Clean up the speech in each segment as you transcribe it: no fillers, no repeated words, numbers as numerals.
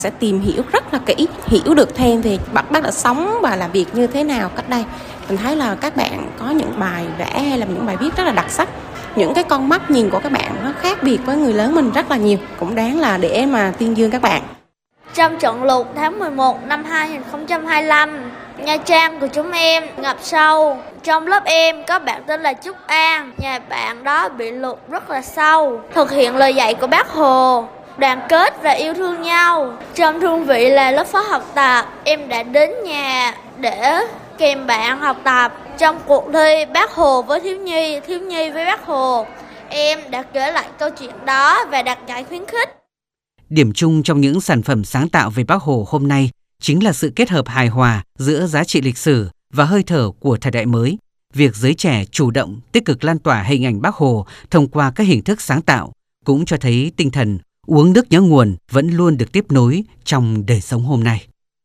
sẽ tìm hiểu rất là kỹ, hiểu được thêm về bác đã sống và làm việc như thế nào cách đây. Mình thấy là các bạn có những bài vẽ hay là những bài viết rất là đặc sắc. Những cái con mắt nhìn của các bạn nó khác biệt với người lớn mình rất là nhiều, cũng đáng là để mà tuyên dương các bạn. Trong trận lụt tháng 11 năm 2025, Nha Trang của chúng em ngập sâu. Trong lớp em có bạn tên là Trúc An, nhà bạn đó bị lụt rất là sâu. Thực hiện lời dạy của Bác Hồ, đoàn kết và yêu thương nhau. Trong cương vị là lớp phó học tập, em đã đến nhà để kèm bạn học tập. Trong cuộc thi Bác Hồ với thiếu nhi với Bác Hồ, em đã kể lại câu chuyện đó và đạt giải khuyến khích. Điểm chung trong những sản phẩm sáng tạo về Bác Hồ hôm nay chính là sự kết hợp hài hòa giữa giá trị lịch sử và hơi thở của thời đại mới. Việc giới trẻ chủ động, tích cực lan tỏa hình ảnh Bác Hồ thông qua các hình thức sáng tạo cũng cho thấy tinh thần uống nước nhớ nguồn vẫn luôn được tiếp nối trong đời sống hôm nay.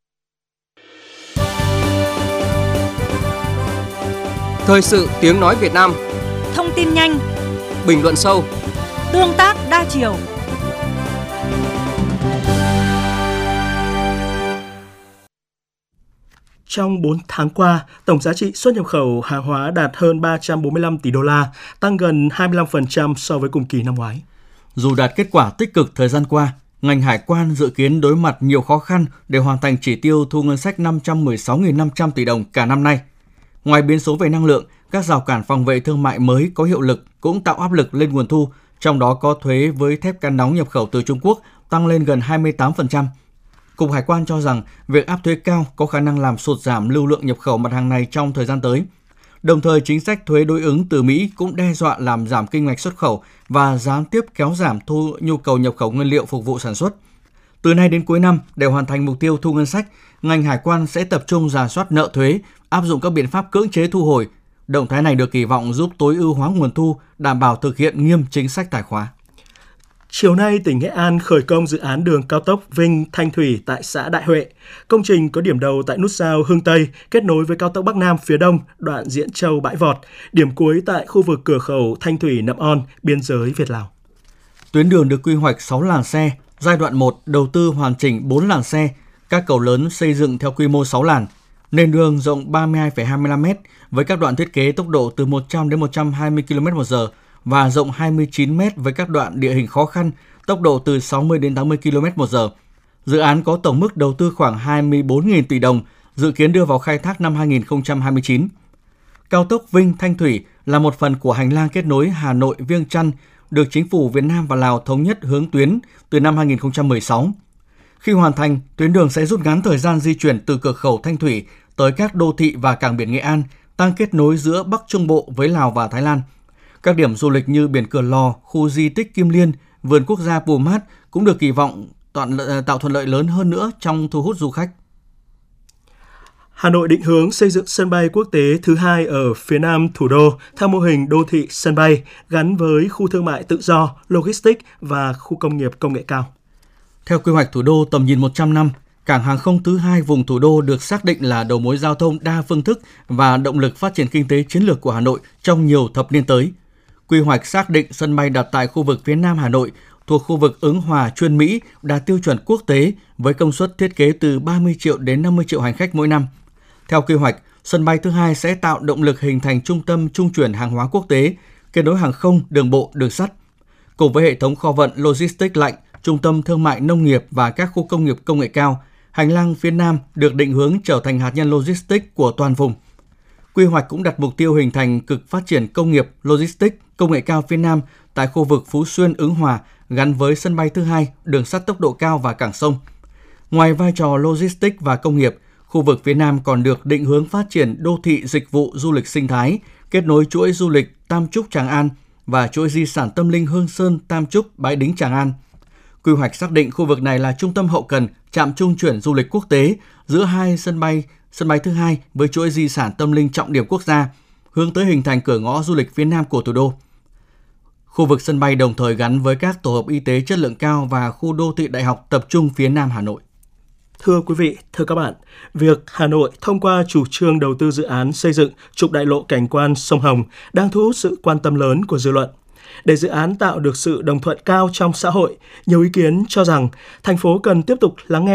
Thời sự tiếng nói Việt Nam. Thông tin nhanh, bình luận sâu, tương tác đa chiều. Trong 4 tháng qua, tổng giá trị xuất nhập khẩu hàng hóa đạt hơn 345 tỷ đô la, tăng gần 25% so với cùng kỳ năm ngoái. Dù đạt kết quả tích cực thời gian qua, ngành hải quan dự kiến đối mặt nhiều khó khăn để hoàn thành chỉ tiêu thu ngân sách 516.500 tỷ đồng cả năm nay. Ngoài biến số về năng lượng, các rào cản phòng vệ thương mại mới có hiệu lực cũng tạo áp lực lên nguồn thu, trong đó có thuế với thép can nóng nhập khẩu từ Trung Quốc tăng lên gần 28%. Cục Hải quan cho rằng việc áp thuế cao có khả năng làm sụt giảm lưu lượng nhập khẩu mặt hàng này trong thời gian tới. Đồng thời, chính sách thuế đối ứng từ Mỹ cũng đe dọa làm giảm kim ngạch xuất khẩu và gián tiếp kéo giảm nhu cầu nhập khẩu nguyên liệu phục vụ sản xuất. Từ nay đến cuối năm, để hoàn thành mục tiêu thu ngân sách, ngành hải quan sẽ tập trung rà soát nợ thuế, áp dụng các biện pháp cưỡng chế thu hồi. Động thái này được kỳ vọng giúp tối ưu hóa nguồn thu, đảm bảo thực hiện nghiêm chính sách tài khóa. Chiều nay, tỉnh Nghệ An khởi công dự án đường cao tốc Vinh - Thanh Thủy tại xã Đại Huệ. Công trình có điểm đầu tại nút giao Hương Tây, kết nối với cao tốc Bắc Nam phía Đông, đoạn Diễn Châu - Bãi Vọt, điểm cuối tại khu vực cửa khẩu Thanh Thủy - Nậm On, biên giới Việt-Lào. Tuyến đường được quy hoạch 6 làn xe, giai đoạn 1 đầu tư hoàn chỉnh 4 làn xe, các cầu lớn xây dựng theo quy mô 6 làn. Nền đường rộng 32,25 m với các đoạn thiết kế tốc độ từ 100 đến 120 km/h và rộng 29 m với các đoạn địa hình khó khăn, tốc độ từ 60 đến 80 km/h. Dự án có tổng mức đầu tư khoảng 24.000 tỷ đồng, dự kiến đưa vào khai thác năm 2029. Cao tốc Vinh - Thanh Thủy là một phần của hành lang kết nối Hà Nội - Viêng Chăn, được chính phủ Việt Nam và Lào thống nhất hướng tuyến từ năm 2016. Khi hoàn thành, tuyến đường sẽ rút ngắn thời gian di chuyển từ cửa khẩu Thanh Thủy tới các đô thị và cảng biển Nghệ An, tăng kết nối giữa Bắc Trung Bộ với Lào và Thái Lan. Các điểm du lịch như biển Cửa Lò, khu di tích Kim Liên, vườn quốc gia Pù Mát cũng được kỳ vọng tạo thuận lợi lớn hơn nữa trong thu hút du khách. Hà Nội định hướng xây dựng sân bay quốc tế thứ 2 ở phía nam thủ đô theo mô hình đô thị sân bay gắn với khu thương mại tự do, logistics và khu công nghiệp công nghệ cao. Theo quy hoạch thủ đô tầm nhìn 100 năm, cảng hàng không thứ 2 vùng thủ đô được xác định là đầu mối giao thông đa phương thức và động lực phát triển kinh tế chiến lược của Hà Nội trong nhiều thập niên tới. Quy hoạch xác định sân bay đặt tại khu vực phía Nam Hà Nội thuộc khu vực Ứng Hòa, Chuyên Mỹ đạt tiêu chuẩn quốc tế với công suất thiết kế từ 30 triệu đến 50 triệu hành khách mỗi năm. Theo quy hoạch, sân bay thứ 2 sẽ tạo động lực hình thành trung tâm trung chuyển hàng hóa quốc tế, kết nối hàng không, đường bộ, đường sắt. Cùng với hệ thống kho vận logistics lạnh, trung tâm thương mại nông nghiệp và các khu công nghiệp công nghệ cao, hành lang phía Nam được định hướng trở thành hạt nhân logistics của toàn vùng. Quy hoạch cũng đặt mục tiêu hình thành cực phát triển công nghiệp, logistics, công nghệ cao phía Nam tại khu vực Phú Xuyên, Ứng Hòa gắn với sân bay thứ 2, đường sắt tốc độ cao và cảng sông. Ngoài vai trò logistics và công nghiệp, khu vực phía Nam còn được định hướng phát triển đô thị dịch vụ du lịch sinh thái, kết nối chuỗi du lịch Tam Trúc Tràng An và chuỗi di sản tâm linh Hương Sơn Tam Trúc Bái Đính Tràng An. Quy hoạch xác định khu vực này là trung tâm hậu cần, trạm trung chuyển du lịch quốc tế giữa hai sân bay thứ 2 với chuỗi di sản tâm linh trọng điểm quốc gia, hướng tới hình thành cửa ngõ du lịch phía Nam của thủ đô. Khu vực sân bay đồng thời gắn với các tổ hợp y tế chất lượng cao và khu đô thị đại học tập trung phía Nam Hà Nội. Thưa quý vị, thưa các bạn, việc Hà Nội thông qua chủ trương đầu tư dự án xây dựng trục đại lộ cảnh quan sông Hồng đang thu hút sự quan tâm lớn của dư luận. Để dự án tạo được sự đồng thuận cao trong xã hội, nhiều ý kiến cho rằng thành phố cần tiếp tục lắng nghe